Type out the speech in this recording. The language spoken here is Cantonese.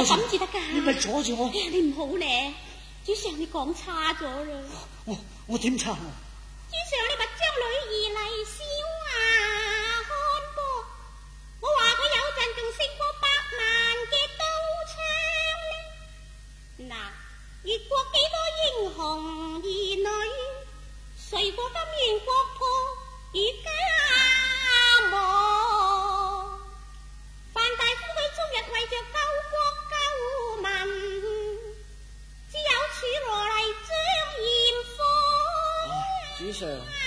咁至得噶？ 你咪阻住我！ 你唔好咧，主上你講差咗啦。 我點差啊？ 主上你咪將女兒嚟小雅看噃，我話佢有陣仲勝過100萬嘅刀槍呢。嗱，越國幾多英雄兒女，誰過金元國破與家亡？范大夫佢終日為着救國救民，只有處羅嚟張艷芳。 主上。